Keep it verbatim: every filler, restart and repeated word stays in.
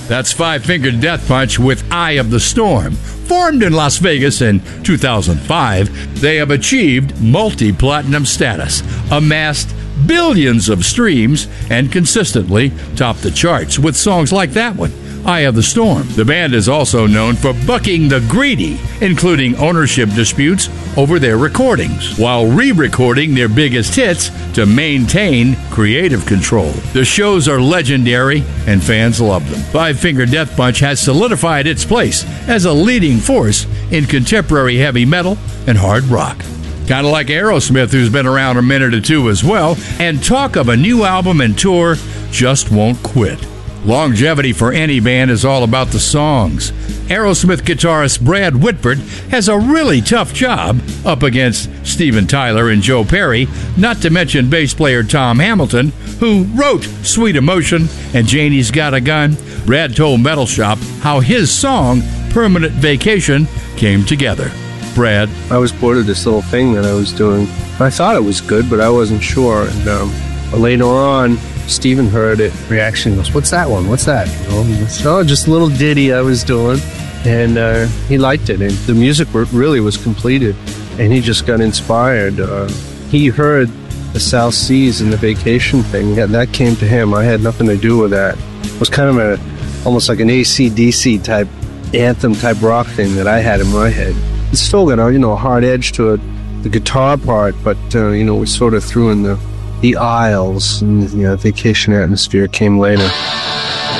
That's Five Finger Death Punch with Eye of the Storm. Formed in Las Vegas in two thousand five, they have achieved multi-platinum status, amassed billions of streams, and consistently topped the charts with songs like that one, Eye of the Storm. The band is also known for bucking the greedy, including ownership disputes over their recordings, while re-recording their biggest hits to maintain creative control. The shows are legendary, and fans love them. Five Finger Death Punch has solidified its place as a leading force in contemporary heavy metal and hard rock. Kind of like Aerosmith, who's been around a minute or two as well, and talk of a new album and tour just won't quit. Longevity for any band is all about the songs. Aerosmith guitarist Brad Whitford has a really tough job up against Steven Tyler and Joe Perry, not to mention bass player Tom Hamilton, who wrote Sweet Emotion and Janie's Got a Gun. Brad told Metal Shop how his song, Permanent Vacation, came together. Brad: I was bored of this little thing that I was doing. I thought it was good, but I wasn't sure. And um, later on, Steven heard it. Reaction goes, "What's that one? What's that?" You know, so just a little ditty I was doing, and uh, he liked it. And the music really was completed, and he just got inspired. Uh, he heard the South Seas and the Vacation thing, and that came to him. I had nothing to do with that. It was kind of a almost like an A C D C type anthem type rock thing that I had in my head. It's still got a, you know, a hard edge to it, the guitar part, but, uh, you know, we sort of threw in the, the aisles, and, you know, Vacation Atmosphere came later.